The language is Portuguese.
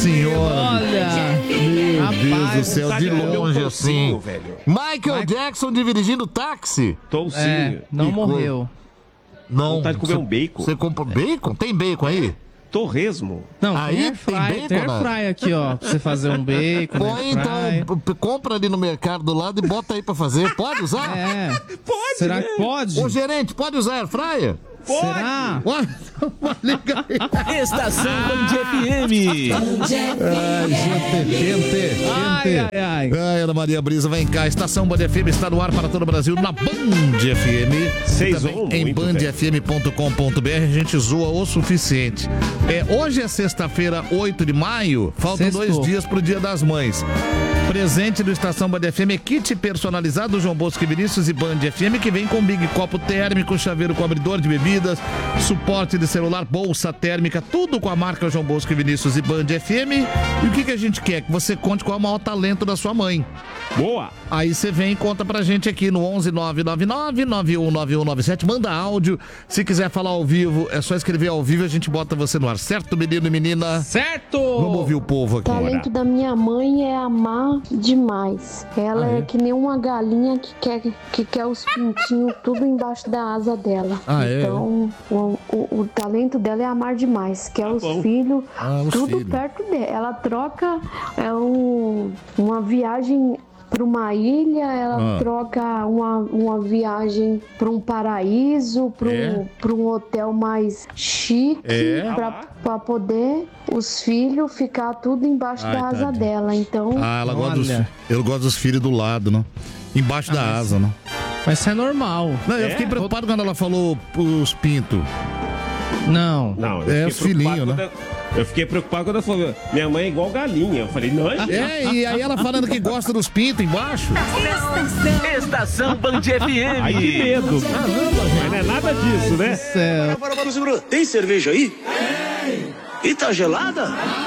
senhora. Olha. Meu Deus do céu, de longe assim. Velho. Michael Jackson dirigindo táxi. Toucinho. Não morreu. Não. Vontade de comer um bacon. Você compra bacon? Tem bacon aí? Torresmo. Não, Aí tem bacon, tem né? airfryer aqui, ó, pra você fazer um bacon. Põe então, compra ali no mercado do lado e bota aí pra fazer. Pode usar? É. Pode, Será que pode? Ô gerente, pode usar airfryer? Será? Liga aí. Estação Band FM. Ai, Ana Maria Brisa, vem cá. Estação Band FM está no ar para todo o Brasil na Band FM. Vocês Também zoam em muito, bandfm.com.br. A gente zoa o suficiente. Hoje é sexta-feira, 8 de maio. Faltam Sextou. 2 dias pro Dia das Mães. Presente do Estação Band FM é kit personalizado João Bosco e Vinícius e Band FM, que vem com Big Copo térmico, chaveiro com abridor de bebidas, suporte de celular, bolsa térmica, tudo com a marca João Bosco e Vinícius e Band FM. E o que a gente quer? Que você conte qual é o maior talento da sua mãe. Boa. Aí você vem e conta pra gente aqui no 11999-919197. Manda áudio. Se quiser falar ao vivo, é só escrever ao vivo e a gente bota você no ar. Certo, menino e menina? Certo! Vamos ouvir o povo O aqui. talento da minha mãe é amar demais. Ela é que nem uma galinha que quer os pintinhos tudo embaixo da asa dela. Então, o talento dela é amar demais. Quer os filhos tudo perto dela. Ela troca uma viagem para uma ilha, ela troca uma viagem para um paraíso, para um hotel mais chique, para poder os filhos ficar tudo embaixo da asa dela. Então, ela gosta eu gosto dos filhos do lado, né? Embaixo da asa, né? Mas isso é normal. Não, eu fiquei preocupado quando ela falou os pintos. Não. Os filhinhos, né? Eu fiquei preocupado quando ela falou, minha mãe é igual galinha. Eu falei, não, e aí ela falando que gosta dos pintos embaixo. Estação Band FM. Ai, que medo. Mas não é nada disso, né? Céu. Para, segura. Tem cerveja aí? E tá gelada?